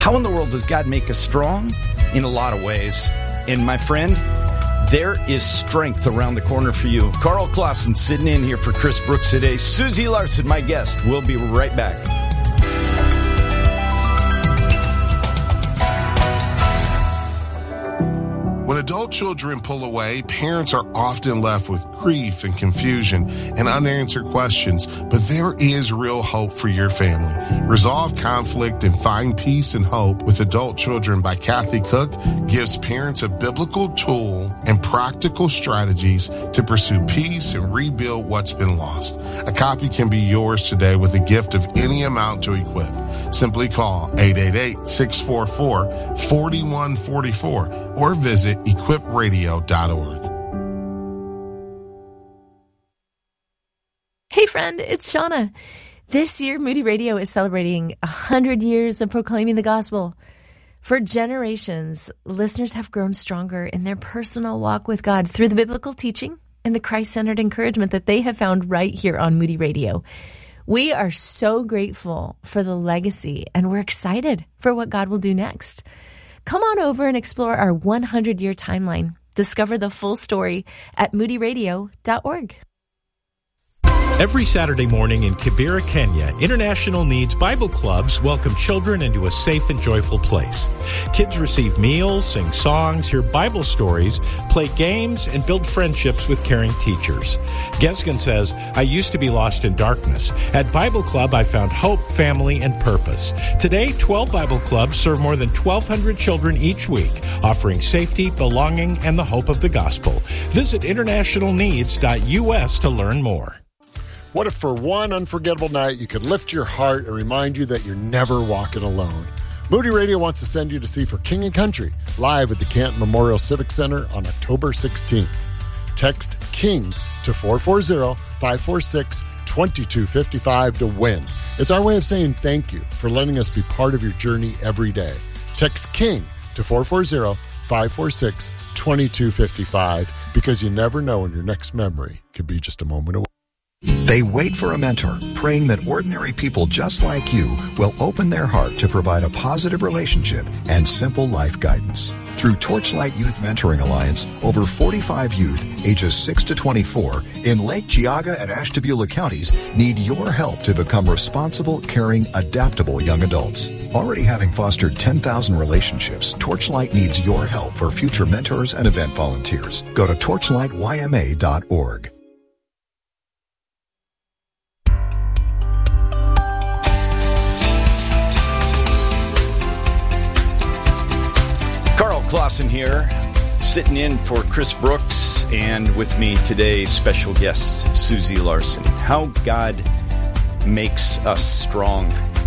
How in the world does God make us strong? In a lot of ways. And my friend, there is strength around the corner for you. Carl Clausen sitting in here for Chris Brooks today. Susie Larson, my guest. We'll be right back. When adult children pull away, parents are often left with grief and confusion and unanswered questions, but there is real hope for your family. Resolve conflict and find peace and hope with Adult Children by Kathy Cook gives parents a biblical tool and practical strategies to pursue peace and rebuild what's been lost. A copy can be yours today with a gift of any amount to equip. Simply call 888-644-4144 or visit equipradio.org. Hey friend, it's Shauna. This year, Moody Radio is celebrating 100 years of proclaiming the gospel. For generations, listeners have grown stronger in their personal walk with God through the biblical teaching and the Christ-centered encouragement that they have found right here on Moody Radio. We are so grateful for the legacy, and we're excited for what God will do next. Come on over and explore our 100-year timeline. Discover the full story at moodyradio.org. Every Saturday morning in Kibera, Kenya, International Needs Bible Clubs welcome children into a safe and joyful place. Kids receive meals, sing songs, hear Bible stories, play games, and build friendships with caring teachers. Gesgen says, I used to be lost in darkness. At Bible Club, I found hope, family, and purpose. Today, 12 Bible Clubs serve more than 1,200 children each week, offering safety, belonging, and the hope of the gospel. Visit internationalneeds.us to learn more. What if for one unforgettable night you could lift your heart and remind you that you're never walking alone? Moody Radio wants to send you to see For King and Country live at the Canton Memorial Civic Center on October 16th. Text KING to 440-546-2255 to win. It's our way of saying thank you for letting us be part of your journey every day. Text KING to 440-546-2255 because you never know when your next memory could be just a moment away. They wait for a mentor, praying that ordinary people just like you will open their heart to provide a positive relationship and simple life guidance. Through Torchlight Youth Mentoring Alliance, over 45 youth ages 6 to 24 in Lake Geauga and Ashtabula counties need your help to become responsible, caring, adaptable young adults. Already having fostered 10,000 relationships, Torchlight needs your help for future mentors and event volunteers. Go to torchlightyma.org. Clausen here, sitting in for Chris Brooks, and with me today, special guest Susie Larson. How God makes us strong.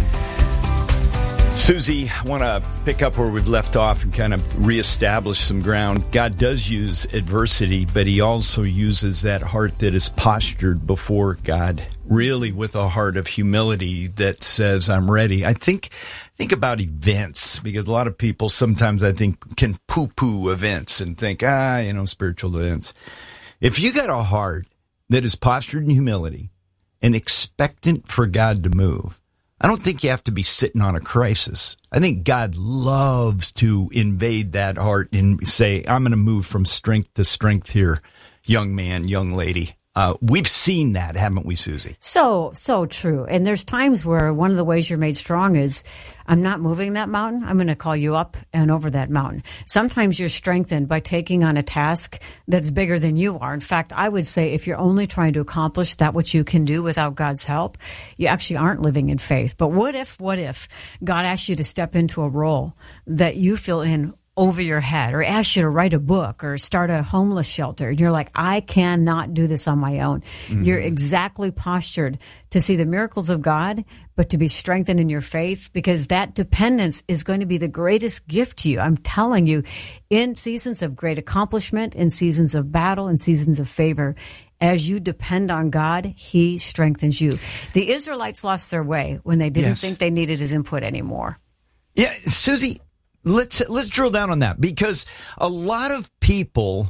Susie, I want to pick up where we've left off and kind of reestablish some ground. God does use adversity, but he also uses that heart that is postured before God, really with a heart of humility that says, I'm ready. I think about events, because a lot of people sometimes, I think, can poo-poo events and think, spiritual events. If you got a heart that is postured in humility and expectant for God to move, I don't think you have to be sitting on a crisis. I think God loves to invade that heart and say, I'm going to move from strength to strength here, young man, young lady. We've seen that, haven't we, Susie? So true. And there's times where one of the ways you're made strong is, I'm not moving that mountain. I'm going to call you up and over that mountain. Sometimes you're strengthened by taking on a task that's bigger than you are. In fact, I would say if you're only trying to accomplish that which you can do without God's help, you actually aren't living in faith. But what if God asked you to step into a role that you feel in over your head, or ask you to write a book or start a homeless shelter, and you're like, I cannot do this on my own. Mm-hmm. You're exactly postured to see the miracles of God, but to be strengthened in your faith, because that dependence is going to be the greatest gift to you. I'm telling you, in seasons of great accomplishment, in seasons of battle, in seasons of favor, as you depend on God, he strengthens you. The Israelites lost their way when they didn't think they needed his input anymore. Yeah, Susie, Let's drill down on that, because a lot of people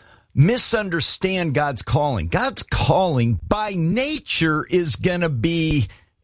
misunderstand God's calling. God's calling by nature is going to be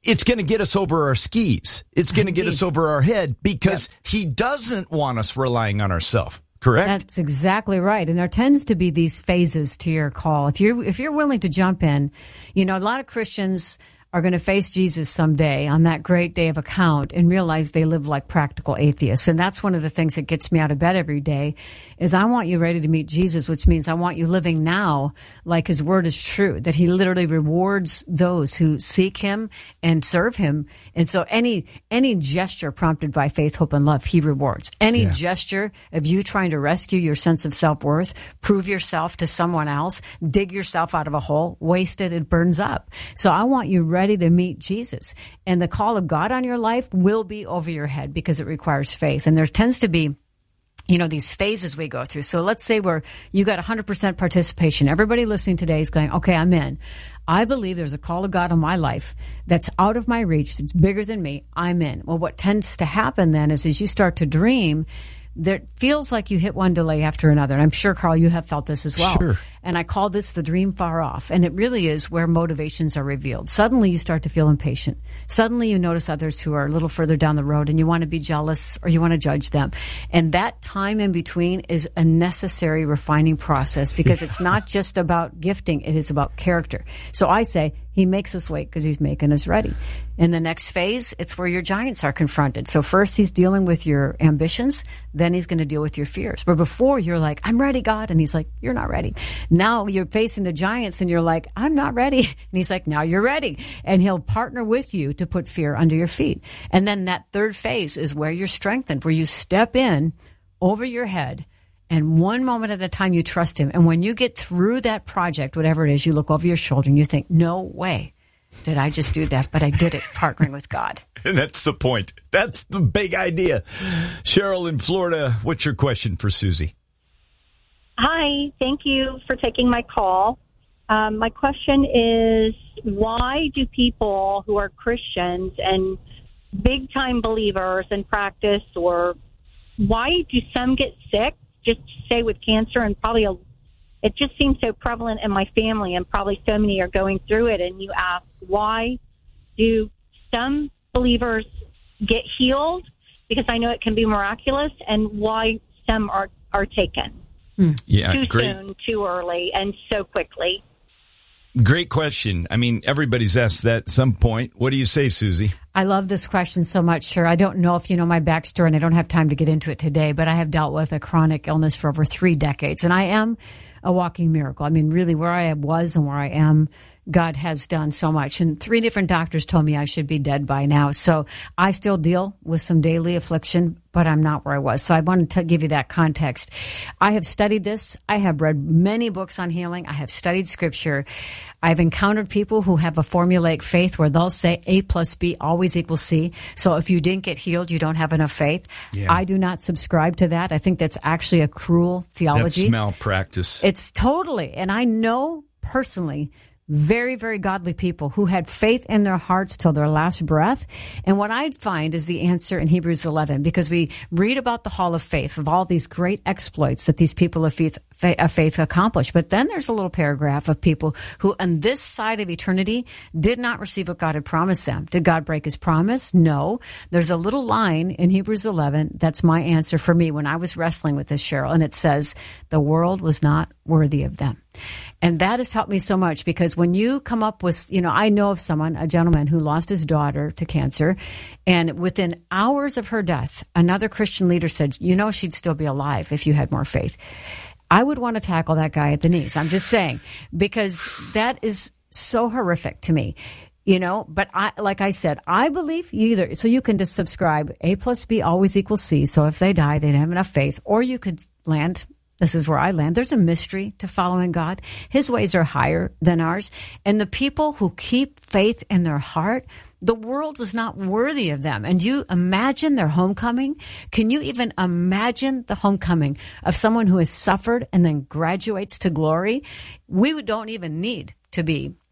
it's going to get us over our skis. It's going to get us over our head because he doesn't want us relying on ourselves. Correct? That's exactly right. And there tends to be these phases to your call. If you're willing to jump in, a lot of Christians are going to face Jesus someday on that great day of account and realize they live like practical atheists. And that's one of the things that gets me out of bed every day is I want you ready to meet Jesus, which means I want you living now like his word is true, that he literally rewards those who seek him and serve him. And so any gesture prompted by faith, hope, and love, he rewards. Any gesture of you trying to rescue your sense of self-worth, prove yourself to someone else, dig yourself out of a hole, waste it burns up. So I want you ready to meet Jesus. And the call of God on your life will be over your head because it requires faith. And there tends to be these phases we go through. So let's say you got 100% participation. Everybody listening today is going, okay, I'm in. I believe there's a call of God on my life that's out of my reach. It's bigger than me. I'm in. Well, what tends to happen then is as you start to dream, there feels like you hit one delay after another. And I'm sure, Carl, you have felt this as well. Sure. And I call this the dream far off. And it really is where motivations are revealed. Suddenly you start to feel impatient. Suddenly you notice others who are a little further down the road and you want to be jealous or you want to judge them. And that time in between is a necessary refining process because it's not just about gifting. It is about character. So I say he makes us wait because he's making us ready. In the next phase, it's where your giants are confronted. So first he's dealing with your ambitions. Then he's going to deal with your fears. But before you're like, I'm ready, God. And he's like, you're not ready. Now you're facing the giants and you're like, I'm not ready. And he's like, now you're ready. And he'll partner with you to put fear under your feet. And then that third phase is where you're strengthened, where you step in over your head and one moment at a time you trust him. And when you get through that project, whatever it is, you look over your shoulder and you think, no way did I just do that, but I did it partnering with God. And that's the point. That's the big idea. Cheryl in Florida, what's your question for Susie? Hi, thank you for taking my call. My question is, why do people who are Christians and big-time believers in practice, or why do some get sick, just say with cancer, and probably it just seems so prevalent in my family, and probably so many are going through it, and you ask, why do some believers get healed? Because I know it can be miraculous, and why some are taken. Yeah, too great. soon, too early, and so quickly. Great question. I mean, everybody's asked that at some point. What do you say, Susie? I love this question so much, sure. I don't know if you know my backstory, and I don't have time to get into it today, but I have dealt with a chronic illness for over 3 decades, and I am a walking miracle. I mean, really, where I was and where I am, God has done so much. And 3 different doctors told me I should be dead by now. So I still deal with some daily affliction, but I'm not where I was. So I wanted to give you that context. I have studied this. I have read many books on healing. I have studied scripture. I've encountered people who have a formulaic faith where they'll say A plus B always equals C. So if you didn't get healed, you don't have enough faith. Yeah. I do not subscribe to that. I think that's actually a cruel theology. That's malpractice. It's totally. And I know personally very, very godly people who had faith in their hearts till their last breath. And what I'd find is the answer in Hebrews 11, because we read about the hall of faith, of all these great exploits that these people of faith accomplished. But then there's a little paragraph of people who on this side of eternity did not receive what God had promised them. Did God break his promise? No. There's a little line in Hebrews 11 that's my answer for me when I was wrestling with this, Cheryl, and it says, the world was not worthy of them. And that has helped me so much because when you come up with, I know of someone, a gentleman who lost his daughter to cancer, and within hours of her death, another Christian leader said, she'd still be alive if you had more faith. I would want to tackle that guy at the knees. I'm just saying, because that is so horrific to me. But like I said, I believe either. So you can just subscribe A plus B always equals C. So if they die, they don't have enough faith, or you could land. This is where I land. There's a mystery to following God. His ways are higher than ours. And the people who keep faith in their heart, the world was not worthy of them. And you imagine their homecoming? Can you even imagine the homecoming of someone who has suffered and then graduates to glory? We don't even need to be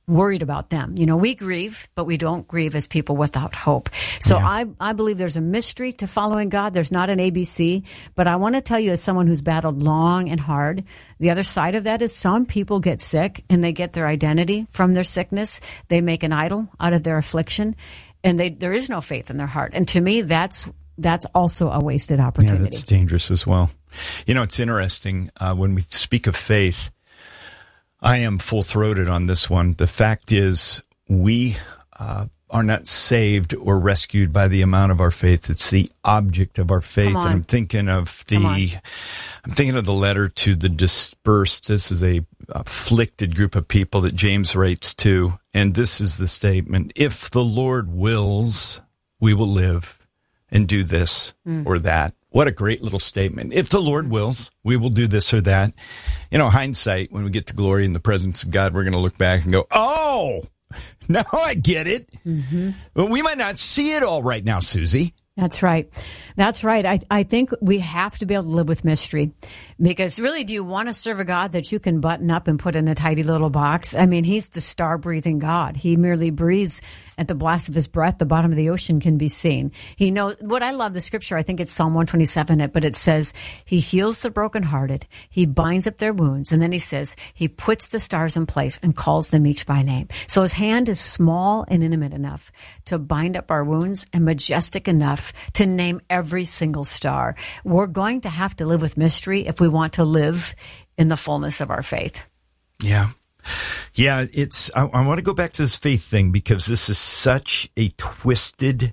worried about them. We grieve, but we don't grieve as people without hope. So I believe there's a mystery to following God. There's not an ABC, but I want to tell you, as someone who's battled long and hard, the other side of that is some people get sick and they get their identity from their sickness. They make an idol out of their affliction, and there is no faith in their heart. And to me, that's also a wasted opportunity. Yeah, that's dangerous as well. It's interesting when we speak of faith. I am full-throated on this one. The fact is, we are not saved or rescued by the amount of our faith. It's the object of our faith. And I'm thinking of the letter to the dispersed. This is a afflicted group of people that James writes to, and this is the statement: "If the Lord wills, we will live and do this or that." What a great little statement. If the Lord wills, we will do this or that. Hindsight, when we get to glory in the presence of God, we're going to look back and go, oh, now I get it. Mm-hmm. But we might not see it all right now, Susie. That's right. That's right. I think we have to be able to live with mystery, because really, do you want to serve a God that you can button up and put in a tidy little box? I mean, he's the star-breathing God. He merely breathes. At the blast of his breath, the bottom of the ocean can be seen. He knows what I love the scripture. I think it's Psalm 127, but it says he heals the brokenhearted. He binds up their wounds. And then he says he puts the stars in place and calls them each by name. So his hand is small and intimate enough to bind up our wounds and majestic enough to name every single star. We're going to have to live with mystery if we want to live in the fullness of our faith. Yeah. Yeah, I want to go back to this faith thing, because this is such a twisted,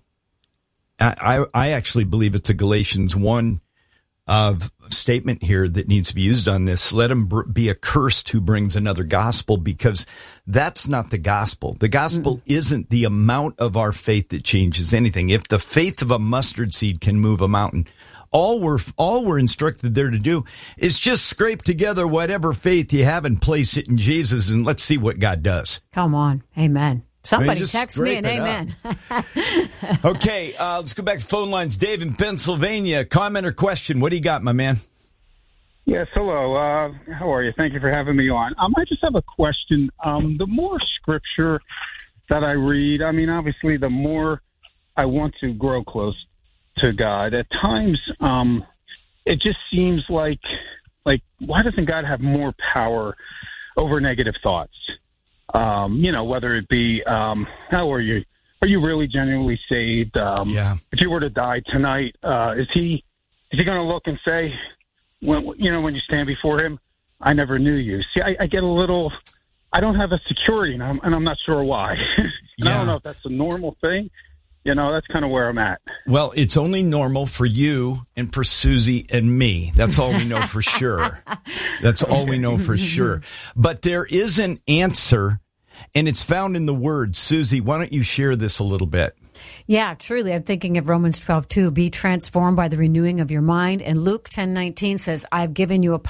I actually believe it's a Galatians 1 statement here that needs to be used on this. Let him be accursed who brings another gospel, because that's not the gospel. The gospel isn't the amount of our faith that changes anything. If the faith of a mustard seed can move a mountain, all we're instructed there to do is just scrape together whatever faith you have and place it in Jesus, and let's see what God does. Come on. Amen. Somebody text me an amen. Okay, let's go back to phone lines. Dave in Pennsylvania, comment or question. What do you got, my man? Yes, hello. How are you? Thank you for having me on. I just have a question. The more scripture that I read, obviously, the more I want to grow close to God. At times, it just seems like why doesn't God have more power over negative thoughts? Whether it be how are you really genuinely saved? If you were to die tonight, is he going to look and say, when you stand before him, I never knew you? See, I get a little. I don't have a security, and I'm not sure why. I don't know if that's a normal thing. That's kind of where I'm at. Well, it's only normal for you and for Susie and me. That's all we know for sure. That's all we know for sure. But there is an answer, and it's found in the Word. Susie, why don't you share this a little bit? Yeah, truly. I'm thinking of Romans 12:2. Be transformed by the renewing of your mind. And Luke 10:19 says, I've given you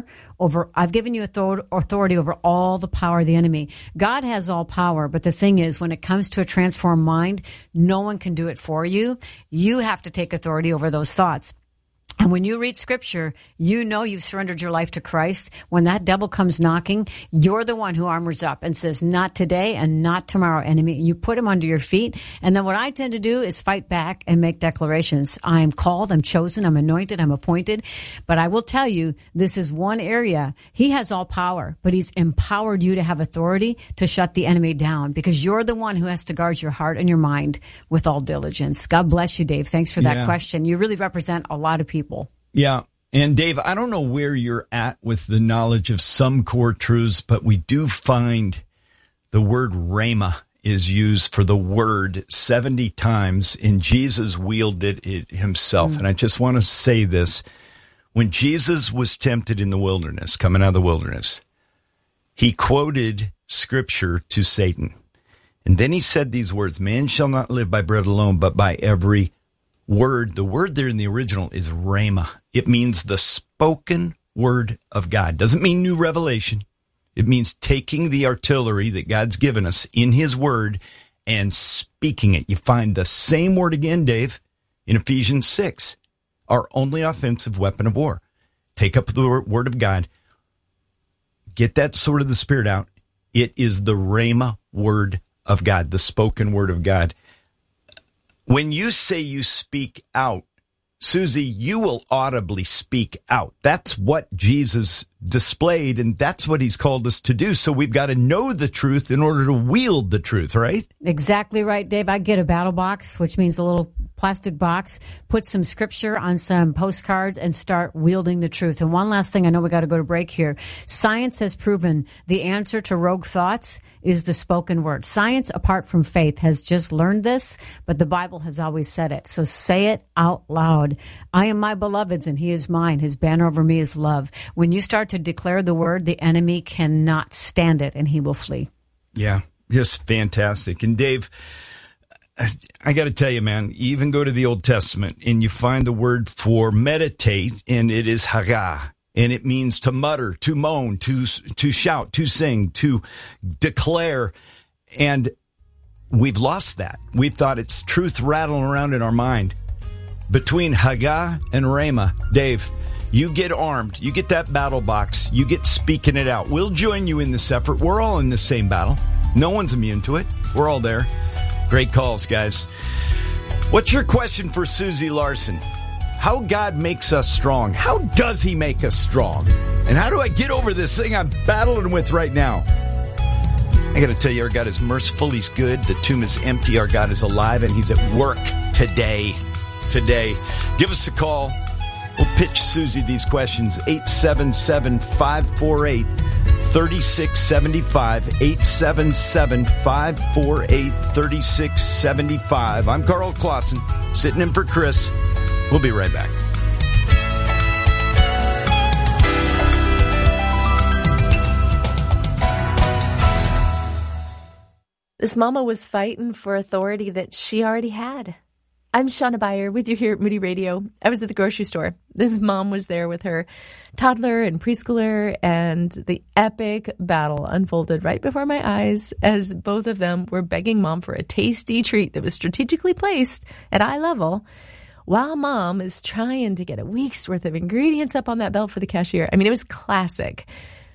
authority over all the power of the enemy. God has all power, but the thing is, when it comes to a transformed mind, no one can do it for you. You have to take authority over those thoughts. And when you read scripture, you've surrendered your life to Christ. When that devil comes knocking, you're the one who armors up and says, not today and not tomorrow, enemy. You put him under your feet. And then what I tend to do is fight back and make declarations. I'm called, I'm chosen, I'm anointed, I'm appointed. But I will tell you, this is one area. He has all power, but he's empowered you to have authority to shut the enemy down, because you're the one who has to guard your heart and your mind with all diligence. God bless you, Dave. Thanks for that question. You really represent a lot of people. Yeah. And Dave, I don't know where you're at with the knowledge of some core truths, but we do find the word rhema is used for the word 70 times, and Jesus wielded it himself. And I just want to say this. When Jesus was tempted in the wilderness, coming out of the wilderness, he quoted scripture to Satan. And then he said these words, man shall not live by bread alone, but by every word. The word there in the original is rhema. It means the spoken word of God. Doesn't mean new revelation. It means taking the artillery that God's given us in his word and speaking it. You find the same word again, Dave, in Ephesians 6, our only offensive weapon of war. Take up the word of God. Get that sword of the Spirit out. It is the Rhema word of God, the spoken word of God. When you say you speak out, Susie, you will audibly speak out. That's what Jesus displayed, and that's what he's called us to do. So we've got to know the truth in order to wield the truth, right? Exactly right, Dave. I get a battle box, which means a little plastic box, put some scripture on some postcards, and start wielding the truth. And one last thing, I know we got to go to break here. Science has proven the answer to rogue thoughts is the spoken word. Science, apart from faith, has just learned this, but the Bible has always said it. So say it out loud. I am my beloved's, and he is mine. His banner over me is love. When you start to declare the word, the enemy cannot stand it, and he will flee. Yeah, just fantastic. And Dave, I got to tell you, man, you even go to the Old Testament and you find the word for meditate, and it is hagah. And it means to mutter, to moan, to shout, to sing, to declare. And we've lost that. We've thought it's truth rattling around in our mind. Between hagah and rhema, Dave, you get armed. You get that battle box. You get speaking it out. We'll join you in this effort. We're all in the same battle. No one's immune to it. We're all there. Great calls, guys. What's your question for Susie Larson? How God makes us strong. How does he make us strong? And how do I get over this thing I'm battling with right now? I got to tell you, our God is merciful. He's good. The tomb is empty. Our God is alive, and he's at work today. Give us a call. We'll pitch Susie these questions. 877-548-3675. 877-548-3675. I'm Carl Clausen, sitting in for Chris. We'll be right back. This mama was fighting for authority that she already had. I'm Shauna Beyer with you here at Moody Radio. I was at the grocery store. This mom was there with her toddler and preschooler, and the epic battle unfolded right before my eyes as both of them were begging mom for a tasty treat that was strategically placed at eye level, while mom is trying to get a week's worth of ingredients up on that belt for the cashier. I mean, it was classic.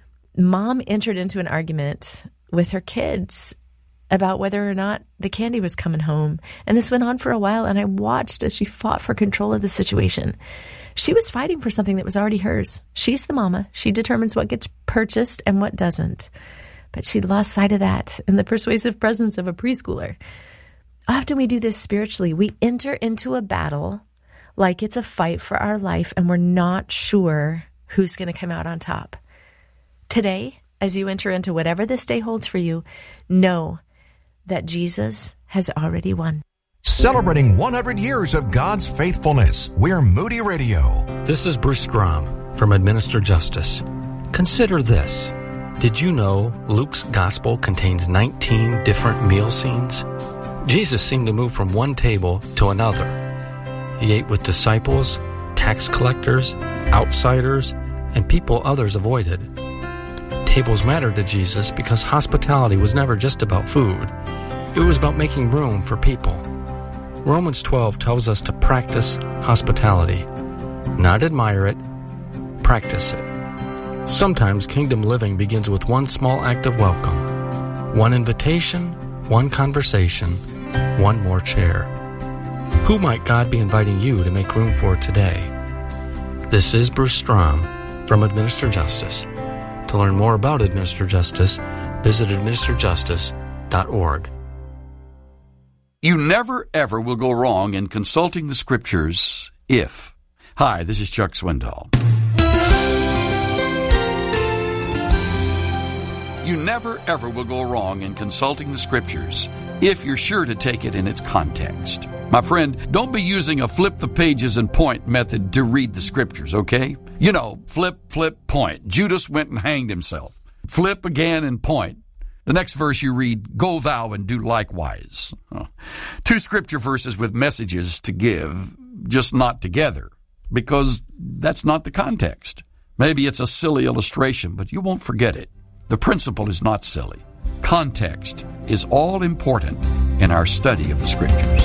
Mom entered into an argument with her kids about whether or not the candy was coming home. And this went on for a while, and I watched as she fought for control of the situation. She was fighting for something that was already hers. She's the mama. She determines what gets purchased and what doesn't. But she lost sight of that in the persuasive presence of a preschooler. Often we do this spiritually. We enter into a battle like it's a fight for our life, and we're not sure who's going to come out on top. Today, as you enter into whatever this day holds for you, know that Jesus has already won. Celebrating 100 years of God's faithfulness, we're Moody Radio. This is Bruce Strom from Administer Justice. Consider this. Did you know Luke's gospel contains 19 different meal scenes? Jesus seemed to move from one table to another. He ate with disciples, tax collectors, outsiders, and people others avoided. Tables mattered to Jesus because hospitality was never just about food. It was about making room for people. Romans 12 tells us to practice hospitality. Not admire it, practice it. Sometimes kingdom living begins with one small act of welcome. One invitation, one conversation, one more chair. Who might God be inviting you to make room for today? This is Bruce Strom from Administer Justice. To learn more about Administer Justice, visit administerjustice.org. You never, ever will go wrong in consulting the Scriptures if... Hi, this is Chuck Swindoll. You never, ever will go wrong in consulting the Scriptures if you're sure to take it in its context. My friend, don't be using a flip the pages and point method to read the Scriptures, okay? You know, flip, point. Judas went and hanged himself. Flip again and point. The next verse you read, go thou and do likewise. Two Scripture verses with messages to give, just not together, because that's not the context. Maybe it's a silly illustration, but you won't forget it. The principle is not silly. Context is all important in our study of the Scriptures.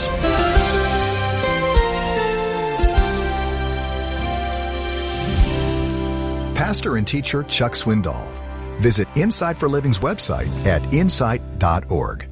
Pastor and teacher Chuck Swindoll. Visit Insight for Living's website at insight.org.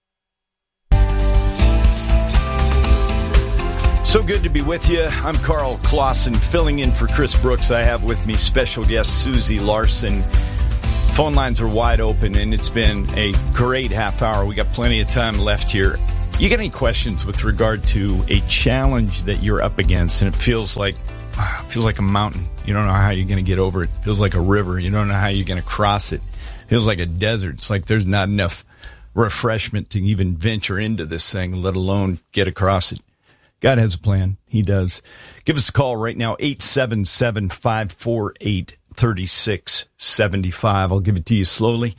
So good to be with you. I'm Carl Clausen, filling in for Chris Brooks. I have with me special guest Susie Larson. Phone lines are wide open, and it's been a great half hour. We got plenty of time left here. You got any questions with regard to a challenge that you're up against, and it feels like a mountain. You don't know how you're going to get over it. It feels like a river. You don't know how you're going to cross it. It feels like a desert. It's like there's not enough refreshment to even venture into this thing, let alone get across it. God has a plan. He does. Give us a call right now, 877-548-3675. I'll give it to you slowly,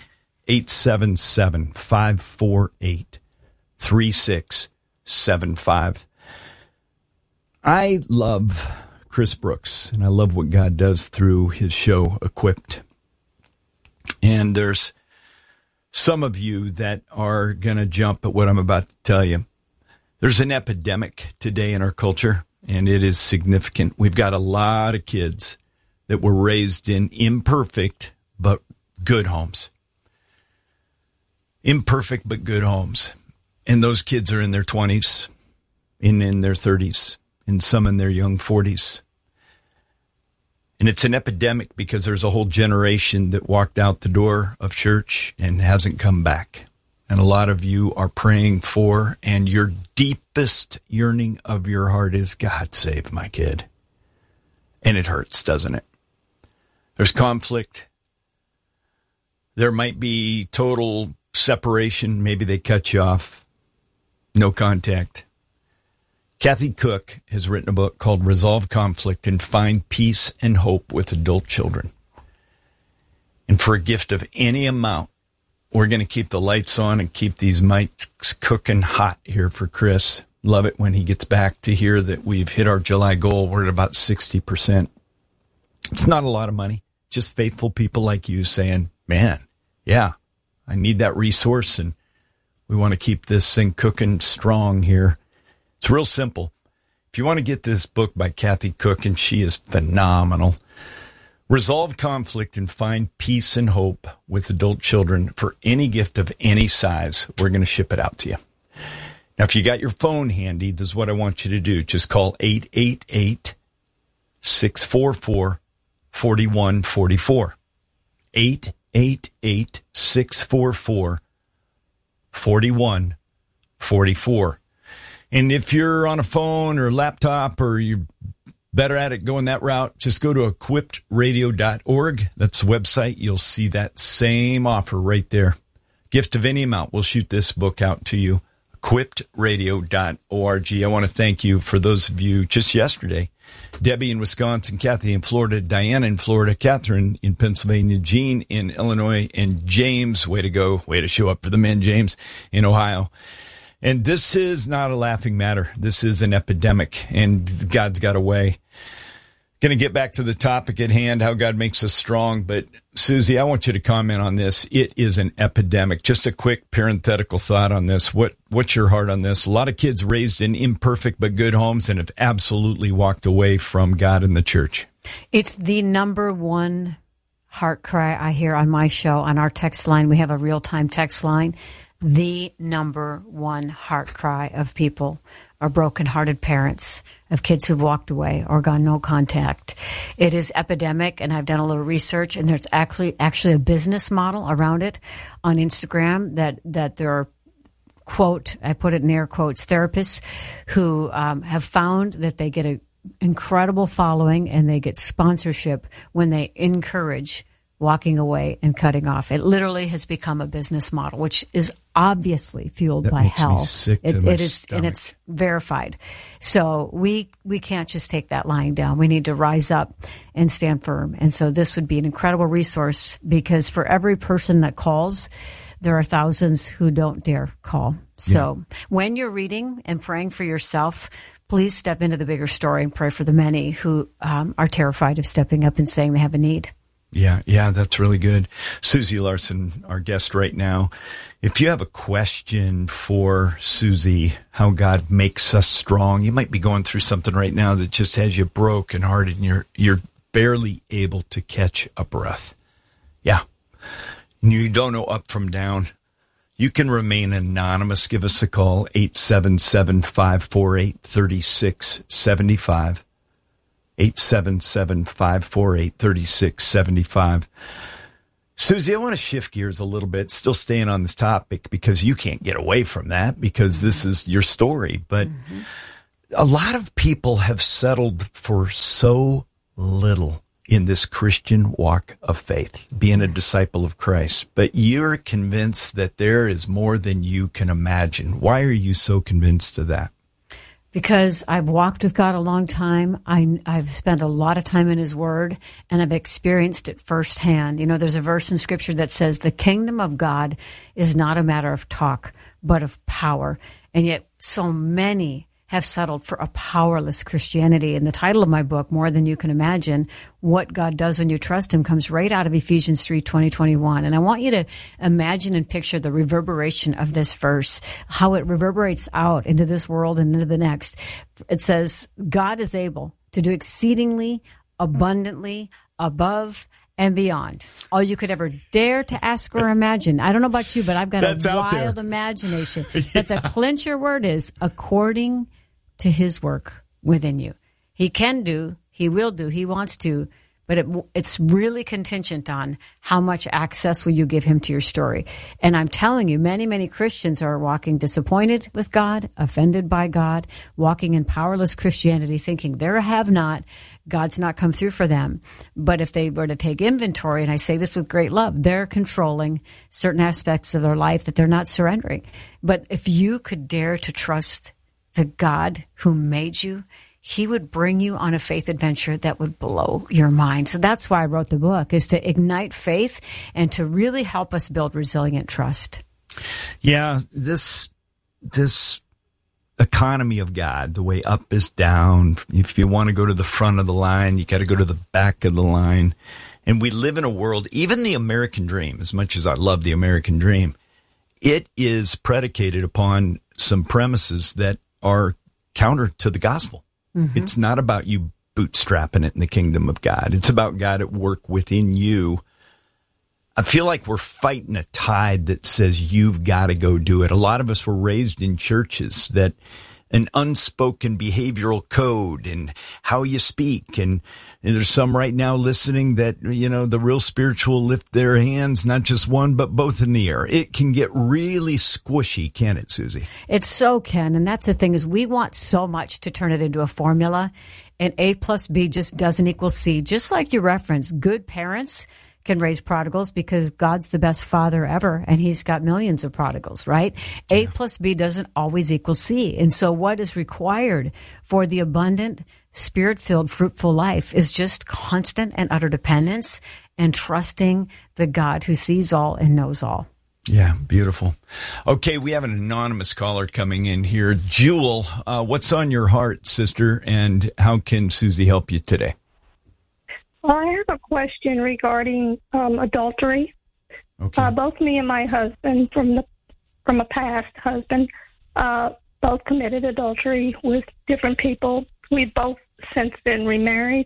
877-548-3675. I love Chris Brooks, and I love what God does through his show, Equipped. And there's some of you that are going to jump at what I'm about to tell you. There's an epidemic today in our culture, and it is significant. We've got a lot of kids that were raised in imperfect but good homes. Imperfect but good homes. And those kids are in their 20s, and in their 30s, and some in their young 40s. And it's an epidemic because there's a whole generation that walked out the door of church and hasn't come back. And a lot of you are praying for, and your deepest yearning of your heart is, God, save my kid. And it hurts, doesn't it? There's conflict. There might be total separation. Maybe they cut you off. No contact. Kathy Cook has written a book called Resolve Conflict and Find Peace and Hope with Adult Children. And for a gift of any amount, we're going to keep the lights on and keep these mics cooking hot here for Chris. Love it when he gets back to hear that we've hit our July goal. We're at about 60%. It's not a lot of money. Just faithful people like you saying, man, yeah, I need that resource, and we want to keep this thing cooking strong here. It's real simple. If you want to get this book by Kathy Cook, and she is phenomenal, Resolve Conflict and Find Peace and Hope with Adult Children, for any gift of any size, we're going to ship it out to you. Now, if you got your phone handy, this is what I want you to do. Just call 888-644-4144. 888-644-4144. And if you're on a phone or laptop, or you're better at it going that route, just go to equippedradio.org. That's the website. You'll see that same offer right there. Gift of any amount. We'll shoot this book out to you. equippedradio.org. I want to thank you for those of you just yesterday. Debbie in Wisconsin, Kathy in Florida, Diana in Florida, Catherine in Pennsylvania, Jean in Illinois, and James, way to go, way to show up for the men, James, in Ohio. And this is not a laughing matter. This is an epidemic, and God's got a way. Going to get back to the topic at hand, how God makes us strong. But, Susie, I want you to comment on this. It is an epidemic. Just a quick parenthetical thought on this. What's your heart on this? A lot of kids raised in imperfect but good homes and have absolutely walked away from God and the church. It's the number one heart cry I hear on my show, on our text line. We have a real-time text line. The number one heart cry of people are broken-hearted parents of kids who've walked away or gone no contact. It is epidemic, and I've done a little research, and there's actually a business model around it on Instagram that there are, quote, I put it in air quotes, therapists who have found that they get an incredible following and they get sponsorship when they encourage walking away and cutting off. It literally has become a business model, which is obviously fueled by hell. Me sick to my stomach. And it's verified. So we can't just take that lying down. We need to rise up and stand firm. And so this would be an incredible resource, because for every person that calls, there are thousands who don't dare call. So when you're reading and praying for yourself, please step into the bigger story and pray for the many who are terrified of stepping up and saying they have a need. Yeah, that's really good. Susie Larson, our guest right now. If you have a question for Susie, how God makes us strong, you might be going through something right now that just has you broken hearted and you're barely able to catch a breath. Yeah, and you don't know up from down, you can remain anonymous. Give us a call, 877-548-3675. 877-548-3675. Susie, I want to shift gears a little bit, still staying on this topic because you can't get away from that because this is your story. But a lot of people have settled for so little in this Christian walk of faith, being a disciple of Christ. But you're convinced that there is more than you can imagine. Why are you so convinced of that? Because I've walked with God a long time. I've spent a lot of time in His Word, and I've experienced it firsthand. You know, there's a verse in Scripture that says the kingdom of God is not a matter of talk, but of power. And yet so many have settled for a powerless Christianity. And the title of my book, More Than You Can Imagine, What God Does When You Trust Him, comes right out of Ephesians 3:20-21. And I want you to imagine and picture the reverberation of this verse, how it reverberates out into this world and into the next. It says, God is able to do exceedingly, abundantly, above and beyond all you could ever dare to ask or imagine. I don't know about you, but I've got a wild imagination. Yeah. But the clincher word is according to His work within you. He can do, He will do, He wants to, but it's really contingent on how much access will you give Him to your story. And I'm telling you, many, many Christians are walking disappointed with God, offended by God, walking in powerless Christianity, thinking they're a have-not, God's not come through for them. But if they were to take inventory, and I say this with great love, they're controlling certain aspects of their life that they're not surrendering. But if you could dare to trust the God who made you, He would bring you on a faith adventure that would blow your mind. So that's why I wrote the book, is to ignite faith and to really help us build resilient trust. Yeah, this economy of God, the way up is down. If you want to go to the front of the line, you got to go to the back of the line. And we live in a world, even the American dream, as much as I love the American dream, it is predicated upon some premises that are counter to the gospel. Mm-hmm. It's not about you bootstrapping it in the kingdom of God. It's about God at work within you. I feel like we're fighting a tide that says you've got to go do it. A lot of us were raised in churches that an unspoken behavioral code and how you speak. And there's some right now listening that, you know, the real spiritual lift their hands, not just one, but both in the air. It can get really squishy, can't it, Susie? It so can. And that's the thing, is we want so much to turn it into a formula. And A plus B just doesn't equal C. Just like you referenced, good parents can raise prodigals because God's the best father ever, and He's got millions of prodigals, right? Yeah. A plus B doesn't always equal C. And so what is required for the abundant, spirit-filled, fruitful life is just constant and utter dependence and trusting the God who sees all and knows all. Yeah, beautiful. Okay, we have an anonymous caller coming in here. Jewel, what's on your heart, sister, and how can Susie help you today? Well, I have a question regarding adultery. Okay. Both me and my husband, from a past husband, both committed adultery with different people. We've both since been remarried.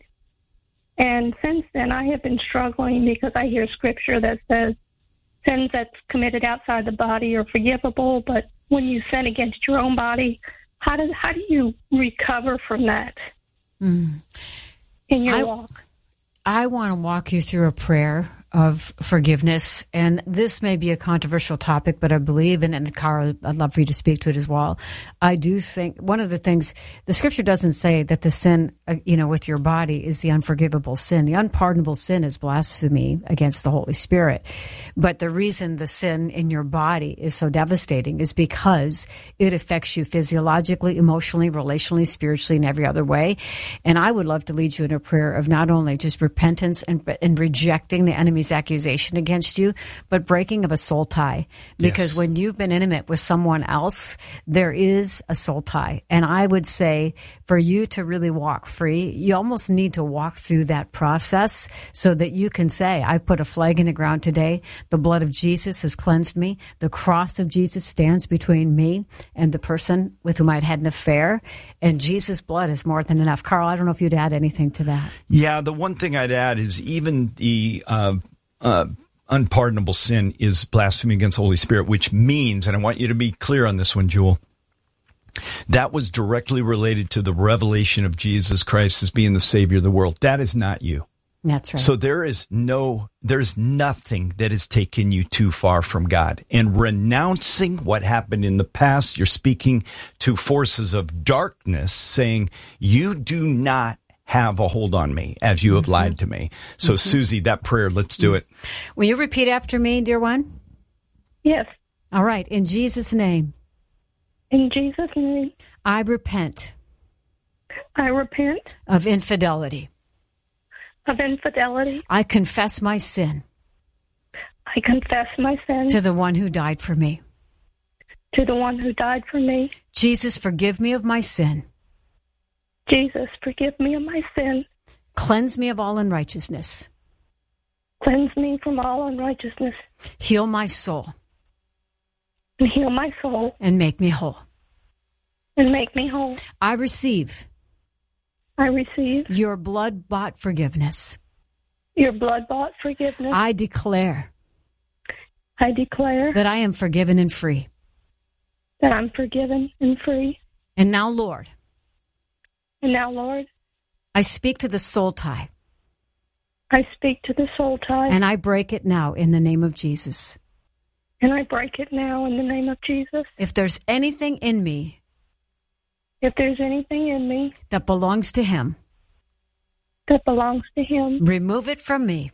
And since then, I have been struggling because I hear scripture that says sins that's committed outside the body are forgivable, but when you sin against your own body, how do you recover from that in your walk? I want to walk you through a prayer of forgiveness, and this may be a controversial topic, but I believe in it, and Cara, I'd love for you to speak to it as well. I do think one of the things, the scripture doesn't say that the sin, with your body is the unforgivable sin. The unpardonable sin is blasphemy against the Holy Spirit. But the reason the sin in your body is so devastating is because it affects you physiologically, emotionally, relationally, spiritually, in every other way. And I would love to lead you in a prayer of not only just repentance and rejecting the enemy's accusation against you, but breaking of a soul tie. Because when you've been intimate with someone else, there is a soul tie. And I would say for you to really walk free, you almost need to walk through that process so that you can say, I put a flag in the ground today. The blood of Jesus has cleansed me. The cross of Jesus stands between me and the person with whom I'd had an affair. And Jesus' blood is more than enough. Carl, I don't know if you'd add anything to that. Yeah, the one thing I'd add is even the unpardonable sin is blasphemy against the Holy Spirit, which means, and I want you to be clear on this one, Jewel, that was directly related to the revelation of Jesus Christ as being the Savior of the world. That is not you. That's right. So there's nothing that has taken you too far from God. And renouncing what happened in the past, you're speaking to forces of darkness, saying, you do not have a hold on me as you have lied to me. So Susie, that prayer, let's do it. Will you repeat after me, dear one? Yes. All right. In Jesus' name. In Jesus' name. I repent. I repent. Of infidelity. Of infidelity. I confess my sin. I confess my sin. To the one who died for me. To the one who died for me. Jesus, forgive me of my sin. Jesus, forgive me of my sin. Cleanse me of all unrighteousness. Cleanse me from all unrighteousness. Heal my soul. And heal my soul. And make me whole. And make me whole. I receive. I receive. Your blood-bought forgiveness. Your blood-bought forgiveness. I declare. I declare. That I am forgiven and free. That I'm forgiven and free. And now, Lord. And now, Lord. I speak to the soul tie. I speak to the soul tie. And I break it now in the name of Jesus. And I break it now in the name of Jesus. If there's anything in me. If there's anything in me. That belongs to Him. That belongs to Him. Remove it from me.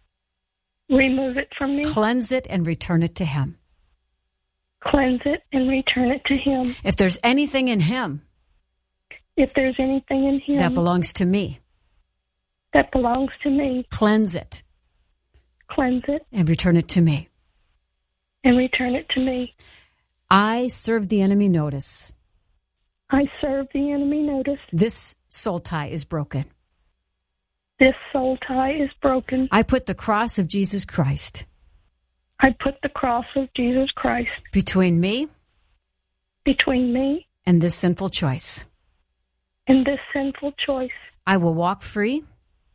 Remove it from me. Cleanse it and return it to Him. Cleanse it and return it to Him. If there's anything in Him. If there's anything in Him. That belongs to me. That belongs to me. Cleanse it. Cleanse it. And return it to me. And return it to me. I serve the enemy notice. I serve the enemy notice. This soul tie is broken. This soul tie is broken. I put the cross of Jesus Christ. I put the cross of Jesus Christ. Between me. Between me. And this sinful choice. And this sinful choice. I will walk free.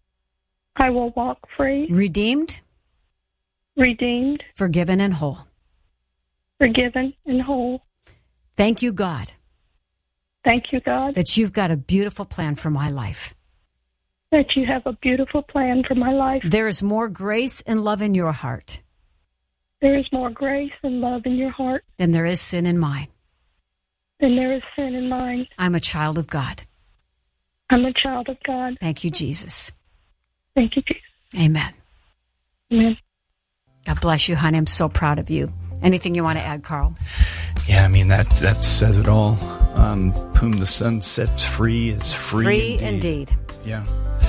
I will walk free. Redeemed. Redeemed. Forgiven and whole. Forgiven and whole. Thank you, God. Thank you, God. That you've got a beautiful plan for my life. That you have a beautiful plan for my life. There is more grace and love in your heart. There is more grace and love in your heart. Than there is sin in mine. Than there is sin in mine. I'm a child of God. I'm a child of God. Thank you, Jesus. Thank you, Jesus. Amen. Amen. God bless you, honey. I'm so proud of you. Anything you want to add, Carl? Yeah, I mean, that says it all. Whom the Son sets free is free indeed. Yeah.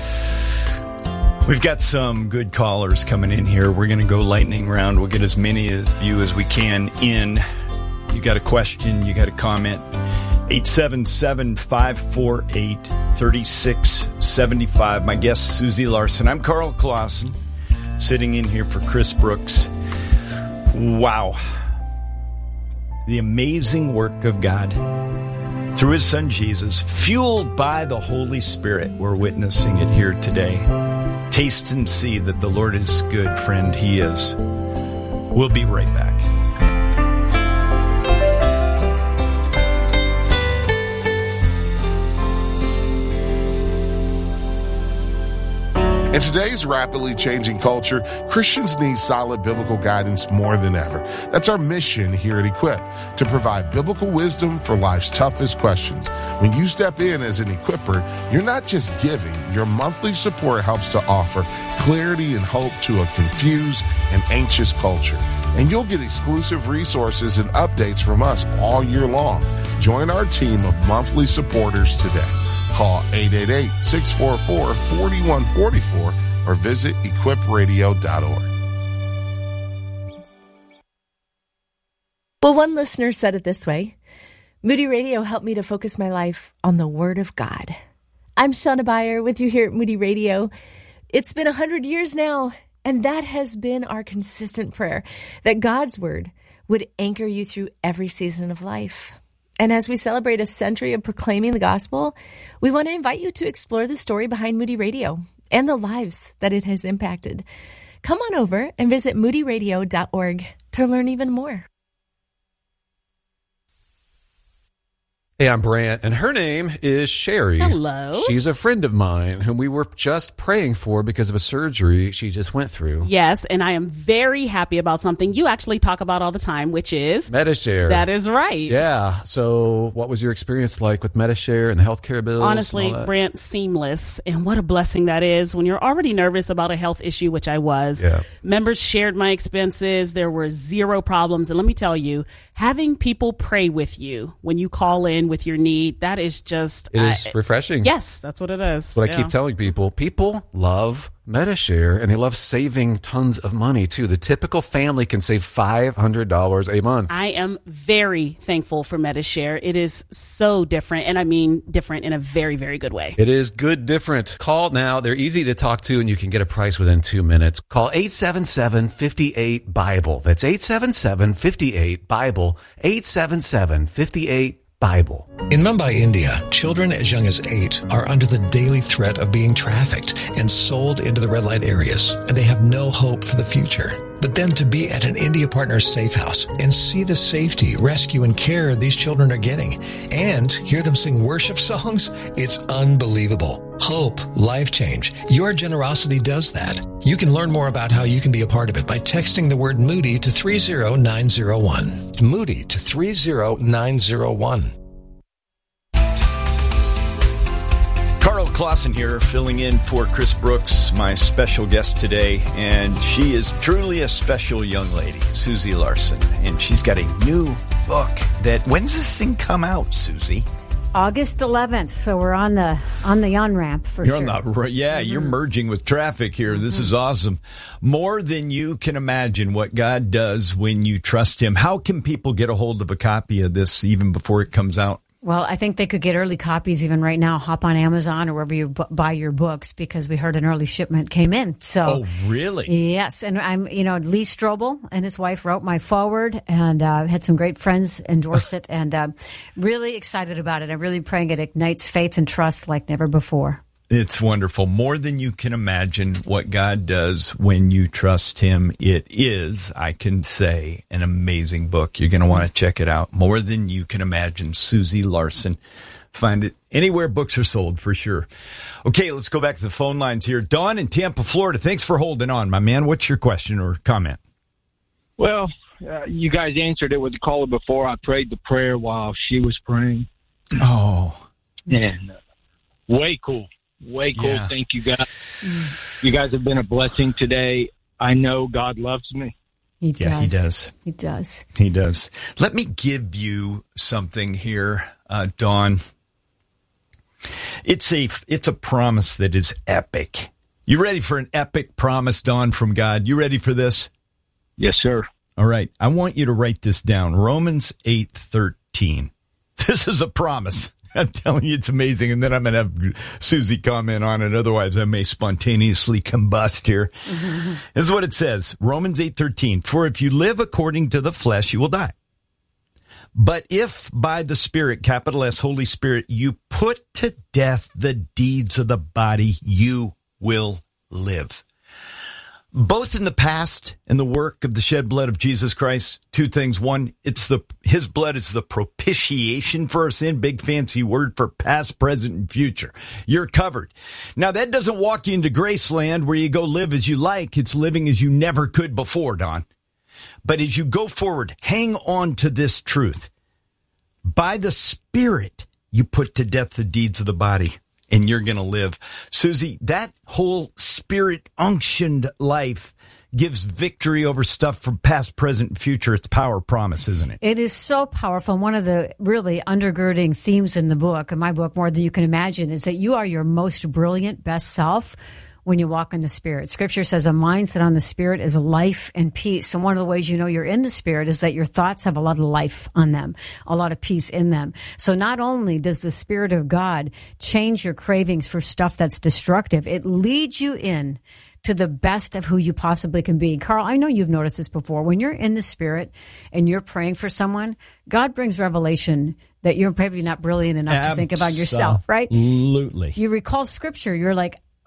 We've got some good callers coming in here. We're going to go lightning round. We'll get as many of you as we can in. You got a question, you got a comment. 877-548-3675. My guest, Susie Larson. I'm Carl Clausen, sitting in here for Chris Brooks. Wow. The amazing work of God through His Son Jesus, fueled by the Holy Spirit. We're witnessing it here today. Taste and see that the Lord is good, friend. He is. We'll be right back. In today's rapidly changing culture, Christians need solid biblical guidance more than ever. That's our mission here at Equip, to provide biblical wisdom for life's toughest questions. When you step in as an equipper, you're not just giving. Your monthly support helps to offer clarity and hope to a confused and anxious culture. And you'll get exclusive resources and updates from us all year long. Join our team of monthly supporters today. Call 888-644-4144 or visit equipradio.org. Well, one listener said it this way: Moody Radio helped me to focus my life on the Word of God. I'm Shauna Beyer with you here at Moody Radio. It's been 100 years now, and that has been our consistent prayer, that God's Word would anchor you through every season of life. And as we celebrate a century of proclaiming the gospel, we want to invite you to explore the story behind Moody Radio and the lives that it has impacted. Come on over and visit moodyradio.org to learn even more. Hey, I'm Brant, and her name is Sherry. Hello. She's a friend of mine whom we were just praying for because of a surgery she just went through. Yes, and I am very happy about something you actually talk about all the time, which is Medi-Share. That is right. Yeah. So what was your experience like with Medi-Share and the healthcare bills? Honestly, Brant, seamless. And what a blessing that is when you're already nervous about a health issue, which I was. Yeah. Members shared my expenses. There were zero problems. And let me tell you, having people pray with you when you call in with your need, that is just... It is refreshing. Yes, that's what it is. What I keep telling people. People love Medi-Share, and they love saving tons of money, too. The typical family can save $500 a month. I am very thankful for Medi-Share. It is so different, and I mean different in a very, very good way. It is good different. Call now. They're easy to talk to, and you can get a price within 2 minutes. Call 877-58-BIBLE. That's 877-58-BIBLE. 877-58-BIBLE. In Mumbai, India, children as young as 8 are under the daily threat of being trafficked and sold into the red light areas, and they have no hope for the future. But then to be at an India Partners safe house and see the safety, rescue, and care these children are getting, and hear them sing worship songs, it's unbelievable. Hope, life change. Your generosity does that. You can learn more about how you can be a part of it by texting the word Moody to 30901. Moody to 30901. Carl Clausen here, filling in for Chris Brooks, my special guest today, and she is truly a special young lady, Susie Larson, and she's got a new book that, when's this thing come out, Susie? August 11th, so we're on the on-ramp for you're sure. On the, yeah, you're merging with traffic here. This is awesome. More than you can imagine what God does when you trust Him. How can people get a hold of a copy of this even before it comes out? Well, I think they could get early copies even right now. Hop on Amazon or wherever you buy your books, because we heard an early shipment came in. So, oh, really? Yes. And I'm, Lee Strobel and his wife wrote my foreword, and had some great friends endorse it, and really excited about it. I'm really praying it ignites faith and trust like never before. It's wonderful. More than you can imagine what God does when you trust Him. It is, I can say, an amazing book. You're going to want to check it out. More than you can imagine. Susie Larson. Find it anywhere books are sold, for sure. Okay, let's go back to the phone lines here. Don in Tampa, Florida. Thanks for holding on, my man. What's your question or comment? Well, you guys answered it with the caller before. I prayed the prayer while she was praying. Oh. And way cool. Way cool. Yeah. Thank you, guys. You guys have been a blessing today. I know God loves me. He does. Yeah, He does. He does. He does. Let me give you something here, Dawn. It's a promise that is epic. You ready for an epic promise, Dawn, from God? You ready for this? Yes, sir. All right. I want you to write this down. Romans 8:13. This is a promise. I'm telling you, it's amazing. And then I'm going to have Susie comment on it. Otherwise, I may spontaneously combust here. Mm-hmm. This is what it says. Romans 8:13. For if you live according to the flesh, you will die. But if by the Spirit, capital S, Holy Spirit, you put to death the deeds of the body, you will live. Both in the past and the work of the shed blood of Jesus Christ, two things. One, His blood is the propitiation for our sin. Big fancy word for past, present, and future. You're covered. Now, that doesn't walk you into Graceland where you go live as you like. It's living as you never could before, Don. But as you go forward, hang on to this truth. By the Spirit, you put to death the deeds of the body, and you're going to live. Susie, that whole Spirit-unctioned life gives victory over stuff from past, present, and future. It's power promise, isn't it? It is so powerful. One of the really undergirding themes in the book, in my book, More Than You Can Imagine, is that you are your most brilliant, best self when you walk in the Spirit. Scripture says a mindset on the Spirit is life and peace. And one of the ways you know you're in the Spirit is that your thoughts have a lot of life on them, a lot of peace in them. So not only does the Spirit of God change your cravings for stuff that's destructive, it leads you in to the best of who you possibly can be. Carl, I know you've noticed this before. When you're in the Spirit and you're praying for someone, God brings revelation that you're probably not brilliant enough to think about yourself, right? Absolutely. You recall Scripture, you're like,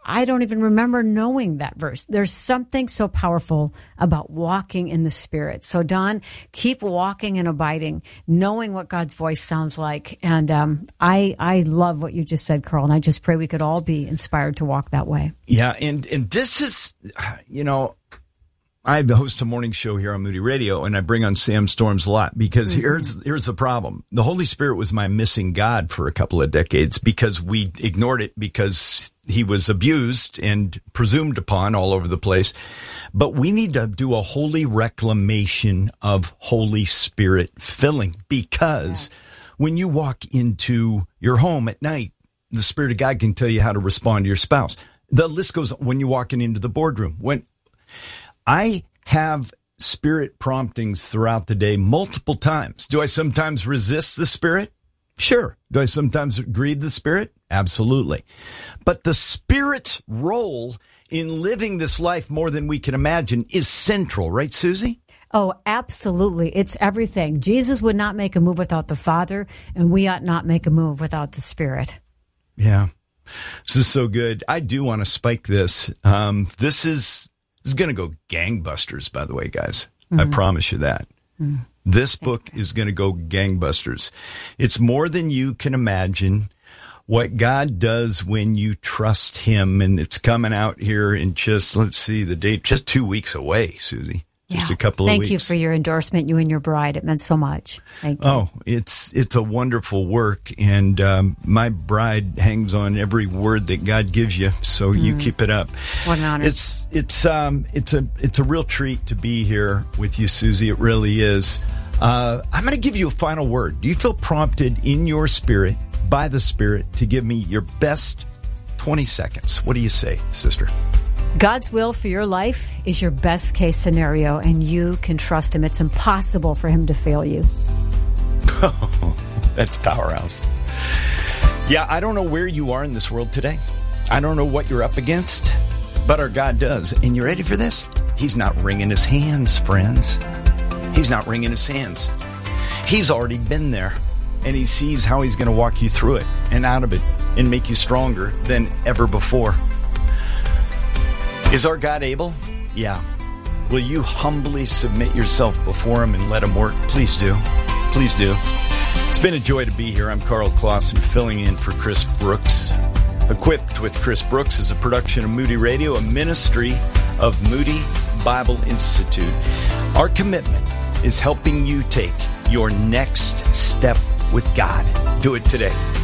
I don't even remember knowing that verse. There's something so powerful about walking in the Spirit. So, Don, keep walking and abiding, knowing what God's voice sounds like. And I love what you just said, Carl, and I just pray we could all be inspired to walk that way. Yeah, and this is, I host a morning show here on Moody Radio, and I bring on Sam Storms a lot because here's the problem. The Holy Spirit was my missing God for a couple of decades because we ignored it because he was abused and presumed upon all over the place. But we need to do a holy reclamation of Holy Spirit filling because when you walk into your home at night, the Spirit of God can tell you how to respond to your spouse. The list goes on when you're walking into the boardroom. When I have Spirit promptings throughout the day multiple times. Do I sometimes resist the Spirit? Sure. Do I sometimes grieve the Spirit? Absolutely. But the Spirit's role in living this life more than we can imagine is central, right, Susie? Oh, absolutely. It's everything. Jesus would not make a move without the Father, and we ought not make a move without the Spirit. Yeah. This is so good. I do want to spike this. This is going to go gangbusters, by the way, guys. I promise you that. This book is going to go gangbusters. It's more than you can imagine what God does when you trust him. And it's coming out here in just, let's see the date, just 2 weeks away, Susie. Just a couple of weeks. Thank you for your endorsement, you and your bride. It meant so much. Thank you. Oh, it's a wonderful work, and my bride hangs on every word that God gives you. So you keep it up. What an honor! It's a real treat to be here with you, Susie. It really is. I'm going to give you a final word. Do you feel prompted in your spirit, by the Spirit, to give me your best 20 seconds? What do you say, sister? God's will for your life is your best case scenario, and you can trust him. It's impossible for him to fail you. Oh, that's Powerhouse. Yeah, I don't know where you are in this world today. I don't know what you're up against, but our God does. And you ready for this? He's not wringing his hands, friends. He's not wringing his hands. He's already been there, and he sees how he's going to walk you through it and out of it and make you stronger than ever before. Is our God able? Yeah. Will you humbly submit yourself before him and let him work? Please do. Please do. It's been a joy to be here. I'm Carl Clausen, filling in for Chris Brooks. Equipped with Chris Brooks is a production of Moody Radio, a ministry of Moody Bible Institute. Our commitment is helping you take your next step with God. Do it today.